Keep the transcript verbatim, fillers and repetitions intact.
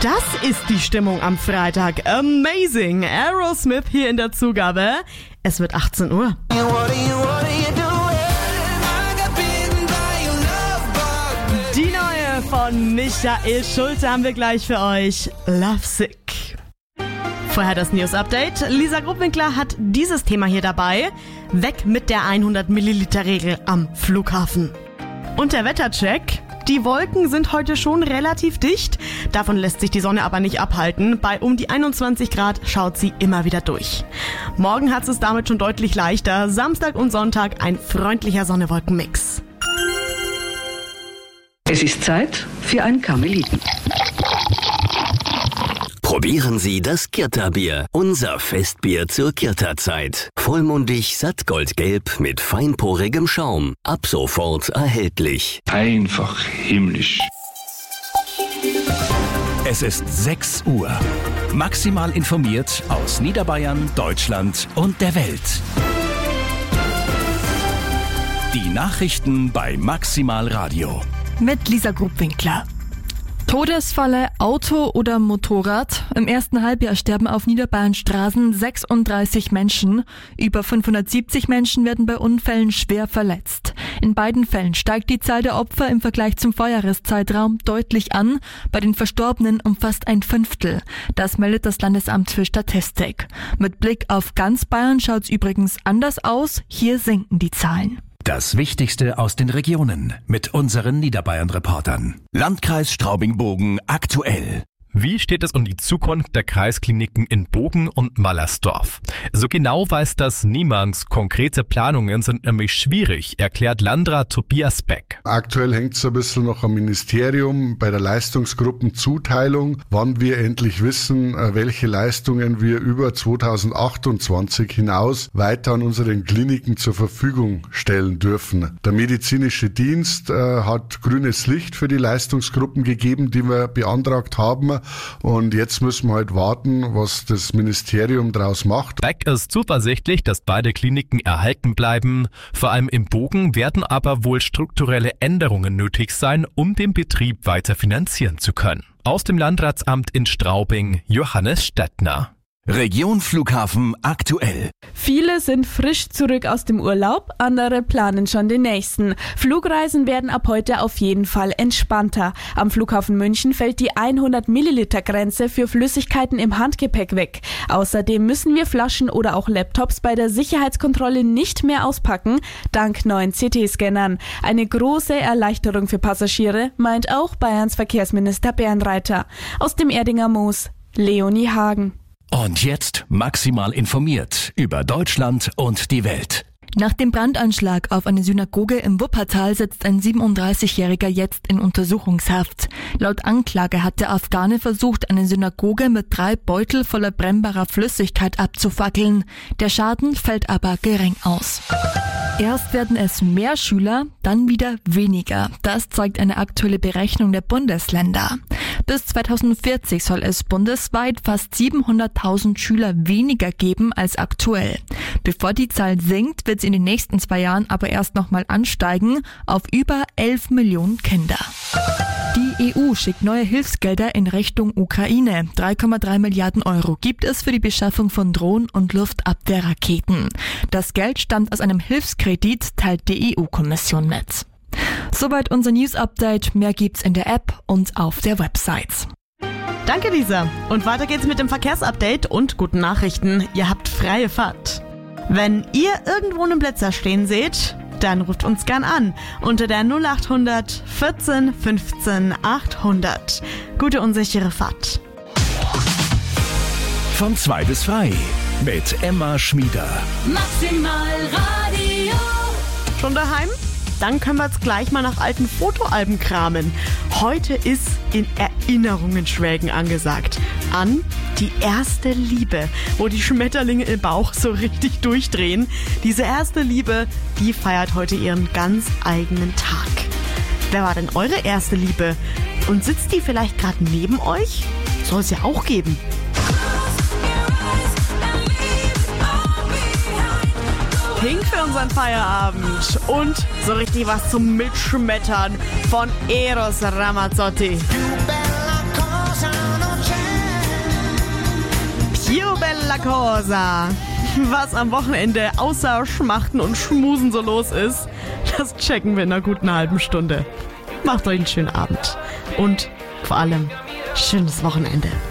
Das ist die Stimmung am Freitag. Amazing. Aerosmith hier in der Zugabe. Es wird achtzehn Uhr. Die neue von Michael Schulte haben wir gleich für euch. Lovesick. Vorher das News-Update. Lisa Gruppwinkler hat dieses Thema hier dabei. Weg mit der hundert Milliliter Regel am Flughafen. Und der Wettercheck. Die Wolken sind heute schon relativ dicht. Davon lässt sich die Sonne aber nicht abhalten. Bei um die einundzwanzig Grad schaut sie immer wieder durch. Morgen hat es damit schon deutlich leichter. Samstag und Sonntag ein freundlicher Sonne-Wolken-Mix. Es ist Zeit für ein Karmeliten. Probieren Sie das Kirta-Bier, unser Festbier zur Kirta-Zeit. Vollmundig, sattgoldgelb mit feinporigem Schaum. Ab sofort erhältlich. Einfach himmlisch. Es ist sechs Uhr. Maximal informiert aus Niederbayern, Deutschland und der Welt. Die Nachrichten bei Maximal Radio. Mit Lisa Gruppwinkler. Todesfalle, Auto oder Motorrad? Im ersten Halbjahr sterben auf Niederbayerns Straßen sechsunddreißig Menschen. Über fünfhundertsiebzig Menschen werden bei Unfällen schwer verletzt. In beiden Fällen steigt die Zahl der Opfer im Vergleich zum Vorjahreszeitraum deutlich an. Bei den Verstorbenen um fast ein Fünftel. Das meldet das Landesamt für Statistik. Mit Blick auf ganz Bayern schaut's übrigens anders aus. Hier sinken die Zahlen. Das Wichtigste aus den Regionen mit unseren Niederbayern-Reportern. Landkreis Straubing-Bogen aktuell. Wie steht es um die Zukunft der Kreiskliniken in Bogen und Mallersdorf? So genau weiß das niemand. Konkrete Planungen sind nämlich schwierig, erklärt Landrat Tobias Beck. Aktuell hängt es ein bisschen noch am Ministerium bei der Leistungsgruppenzuteilung, wann wir endlich wissen, welche Leistungen wir über zweitausendachtundzwanzig hinaus weiter an unseren Kliniken zur Verfügung stellen dürfen. Der medizinische Dienst äh, hat grünes Licht für die Leistungsgruppen gegeben, die wir beantragt haben. Und jetzt müssen wir halt warten, was das Ministerium daraus macht. Beck ist zuversichtlich, dass beide Kliniken erhalten bleiben. Vor allem im Bogen werden aber wohl strukturelle Änderungen nötig sein, um den Betrieb weiter finanzieren zu können. Aus dem Landratsamt in Straubing, Johannes Stettner. Region Flughafen aktuell. Viele sind frisch zurück aus dem Urlaub, andere planen schon den nächsten. Flugreisen werden ab heute auf jeden Fall entspannter. Am Flughafen München fällt die hundert Milliliter Grenze für Flüssigkeiten im Handgepäck weg. Außerdem müssen wir Flaschen oder auch Laptops bei der Sicherheitskontrolle nicht mehr auspacken, dank neuen C T-Scannern. Eine große Erleichterung für Passagiere, meint auch Bayerns Verkehrsminister Bernreiter. Aus dem Erdinger Moos, Leonie Hagen. Und jetzt maximal informiert über Deutschland und die Welt. Nach dem Brandanschlag auf eine Synagoge im Wuppertal sitzt ein siebenunddreißigjähriger jetzt in Untersuchungshaft. Laut Anklage hat der Afghane versucht, eine Synagoge mit drei Beutel voller brennbarer Flüssigkeit abzufackeln. Der Schaden fällt aber gering aus. Erst werden es mehr Schüler, dann wieder weniger. Das zeigt eine aktuelle Berechnung der Bundesländer. Bis zweitausendvierzig soll es bundesweit fast siebenhunderttausend Schüler weniger geben als aktuell. Bevor die Zahl sinkt, wird sie in den nächsten zwei Jahren aber erst nochmal ansteigen auf über elf Millionen Kinder. Die E U schickt neue Hilfsgelder in Richtung Ukraine. drei Komma drei Milliarden Euro gibt es für die Beschaffung von Drohnen und Luftabwehrraketen. Das Geld stammt aus einem Hilfskredit, teilt die E U-Kommission mit. Soweit unser News-Update. Mehr gibt's in der App und auf der Website. Danke, Lisa. Und weiter geht's mit dem Verkehrsupdate und guten Nachrichten. Ihr habt freie Fahrt. Wenn ihr irgendwo einen Blitzer stehen seht, dann ruft uns gern an unter der null achthundert vierzehn fünfzehn achthundert. Gute und sichere Fahrt. Von zwei bis frei mit Emma Schmieder. Maximal Radio. Schon daheim? Dann können wir jetzt gleich mal nach alten Fotoalben kramen. Heute ist in Erinnerungen schwelgen angesagt. An die erste Liebe, wo die Schmetterlinge im Bauch so richtig durchdrehen. Diese erste Liebe, die feiert heute ihren ganz eigenen Tag. Wer war denn eure erste Liebe? Und sitzt die vielleicht gerade neben euch? Soll es ja auch geben. Pink für unseren Feierabend und so richtig was zum Mitschmettern von Eros Ramazzotti. You better not cause I don't la cosa. Was am Wochenende außer Schmachten und Schmusen so los ist, das checken wir in einer guten halben Stunde. Macht euch einen schönen Abend und vor allem schönes Wochenende.